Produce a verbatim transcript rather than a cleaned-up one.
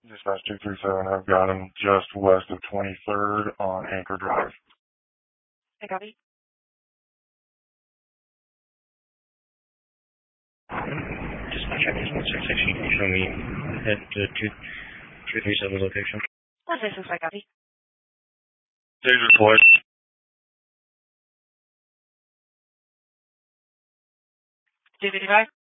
Dispatch two three seven, I've got him just west of twenty-third on Anchor Drive. I copy. Dispatch, I need one six six. You can show me at the two three seven location. one six six, I copy. Taser's west. two fifty-five.